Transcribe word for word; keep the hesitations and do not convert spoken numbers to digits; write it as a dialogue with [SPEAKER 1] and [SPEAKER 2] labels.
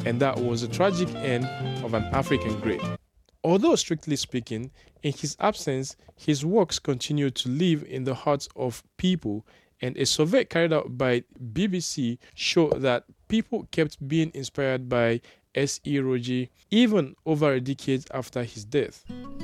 [SPEAKER 1] and that was the tragic end of an African great. Although strictly speaking, in his absence, his works continued to live in the hearts of people, and a survey carried out by B B C showed that people kept being inspired by S E. Rogie even over a decade after his death.